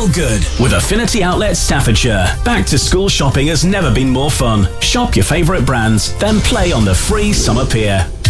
feel good with Affinity Outlets Staffordshire. Back to school shopping has never been more fun. Shop your favourite brands, then play on the free summer pier.